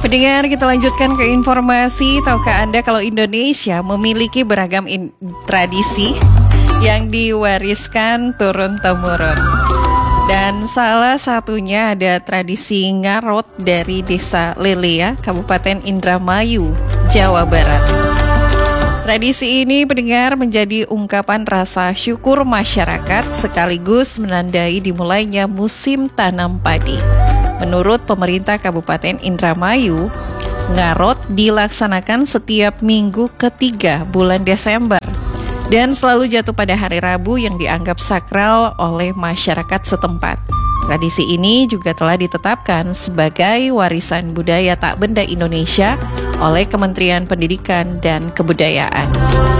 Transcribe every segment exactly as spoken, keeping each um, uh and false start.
Pendengar, kita lanjutkan ke informasi. Tahukah Anda kalau Indonesia memiliki beragam in- tradisi yang diwariskan turun-temurun? Dan salah satunya ada tradisi ngarot dari Desa Lelea, Kabupaten Indramayu, Jawa Barat. Tradisi ini, pendengar, menjadi ungkapan rasa syukur masyarakat sekaligus menandai dimulainya musim tanam padi. Menurut pemerintah Kabupaten Indramayu, ngarot dilaksanakan setiap minggu ketiga bulan Desember dan selalu jatuh pada hari Rabu yang dianggap sakral oleh masyarakat setempat. Tradisi ini juga telah ditetapkan sebagai warisan budaya tak benda Indonesia oleh Kementerian Pendidikan dan Kebudayaan.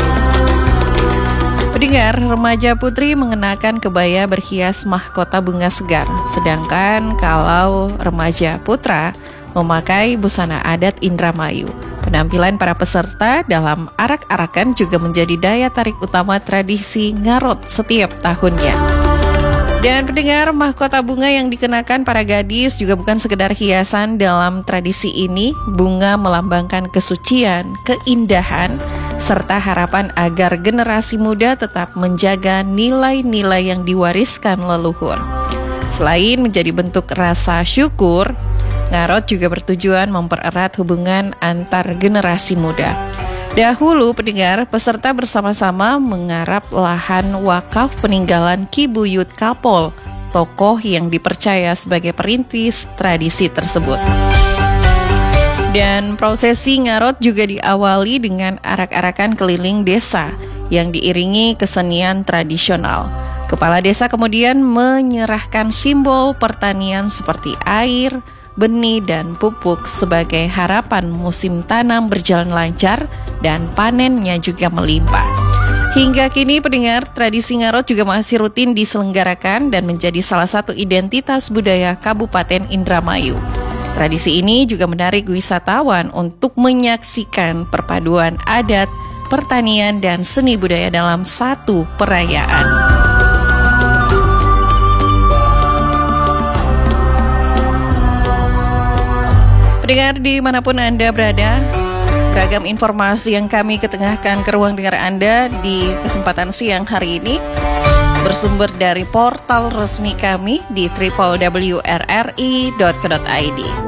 Pendengar, remaja putri mengenakan kebaya berhias mahkota bunga segar, sedangkan kalau remaja putra memakai busana adat Indramayu. Penampilan para peserta dalam arak-arakan juga menjadi daya tarik utama tradisi ngarot setiap tahunnya. Dan pendengar, mahkota bunga yang dikenakan para gadis juga bukan sekedar hiasan dalam tradisi ini. Bunga melambangkan kesucian, keindahan, serta harapan agar generasi muda tetap menjaga nilai-nilai yang diwariskan leluhur. Selain menjadi bentuk rasa syukur, ngarot juga bertujuan mempererat hubungan antar generasi muda. Dahulu, pendengar, peserta bersama-sama menggarap lahan wakaf peninggalan Ki Buyut Kapol, tokoh yang dipercaya sebagai perintis tradisi tersebut. Dan prosesi ngarot juga diawali dengan arak-arakan keliling desa yang diiringi kesenian tradisional. Kepala desa kemudian menyerahkan simbol pertanian seperti air, benih, dan pupuk sebagai harapan musim tanam berjalan lancar dan panennya juga melimpah. Hingga kini, pendengar, tradisi ngarot juga masih rutin diselenggarakan dan menjadi salah satu identitas budaya Kabupaten Indramayu. Tradisi ini juga menarik wisatawan untuk menyaksikan perpaduan adat, pertanian, dan seni budaya dalam satu perayaan. Pendengar dimanapun Anda berada, beragam informasi yang kami ketengahkan ke ruang dengar Anda di kesempatan siang hari ini bersumber dari portal resmi kami di w w w titik r r i titik co titik i d.